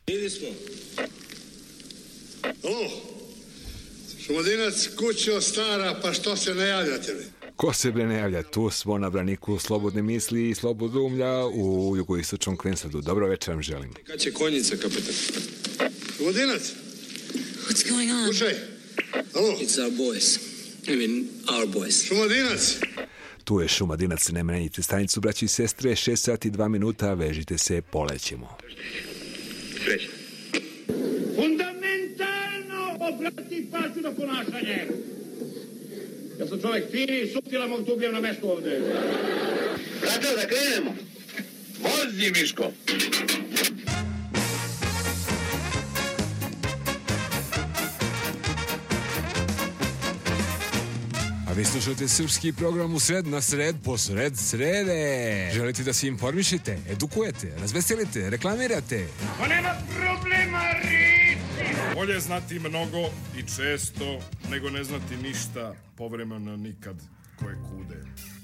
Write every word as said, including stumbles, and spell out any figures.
Bili smo. O, Šumadinac, kućo stara, pa što se ne javljate mi? Ko se bre ne javlja? Tu smo na braniku slobodne misli i slobodumlja u jugoistočnom Kvenslandu. Dobro večer vam želim. Kad će konjica, kapetan? Šumadinac? What's going on? Slušaj, alo? It's our boys. I mean, our boys. Šumadinac? Tu je Šumadinac, ne menjajte stanicu, braći i sestre, šest sati i dva minuta, vežite se, polećemo. Srećno. Fundamentalno obrati pažnju na ponašanje. Ja sam čovjek fini i suptila, mogu tu ubijem na mestu ovde. Zato da krenemo. Vozi, Miško. A vi slušate srpski program u sred, na sred, posred srede. Želite da se informišete, edukujete, razveselite, reklamirate? Pa nema problema, Rici! Bolje znati mnogo i često, nego ne znati ništa, povremeno nikad, koje kude.